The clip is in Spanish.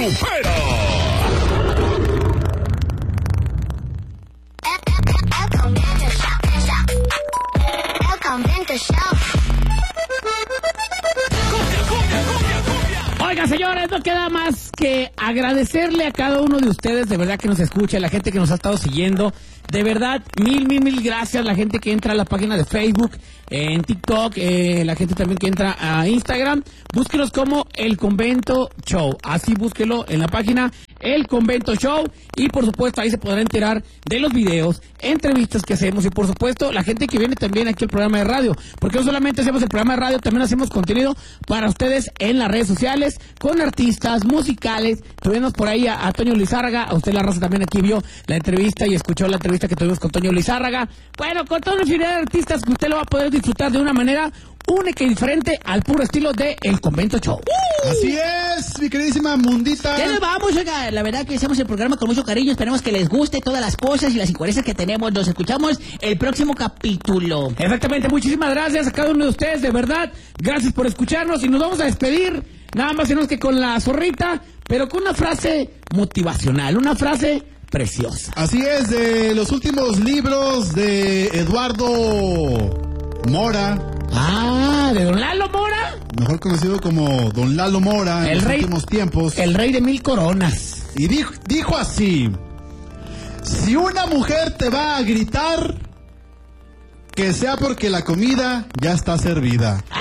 grupera. El Convento Show. Oiga, señores, no queda más que agradecerle a cada uno de ustedes, de verdad, que nos escucha, la gente que nos ha estado siguiendo. De verdad, mil gracias. La gente que entra a la página de Facebook, en TikTok, la gente también que entra a Instagram. Búsquenos como El Convento Show. Así búsquelo en la página El Convento Show. Y por supuesto ahí se podrá enterar de los videos, entrevistas que hacemos. Y por supuesto la gente que viene también aquí al programa de radio. Porque no solamente hacemos el programa de radio, también hacemos contenido para ustedes en las redes sociales, con artistas musicales. Tuvimos por ahí a Toño Lizárraga. A usted la raza también aquí vio la entrevista y escuchó la entrevista que tuvimos con Toño Lizárraga. Bueno, con toda una infinidad de artistas que usted lo va a poder disfrutar de una manera única y diferente al puro estilo de El Convento Show. Así es, mi queridísima Mundita. Ya nos vamos, oiga, la verdad que hacemos el programa con mucho cariño, esperemos que les guste todas las cosas y las incoherencias que tenemos. Nos escuchamos el próximo capítulo. Exactamente, muchísimas gracias a cada uno de ustedes, de verdad, gracias por escucharnos y nos vamos a despedir, nada más menos que con la zorrita, pero con una frase motivacional, una frase preciosa. Así es, de los últimos libros de Eduardo Mora. Ah, ¿de don Lalo Mora? Mejor conocido como don Lalo Mora en los últimos tiempos. El rey de 1000 coronas. Y dijo así: si una mujer te va a gritar, que sea porque la comida ya está servida.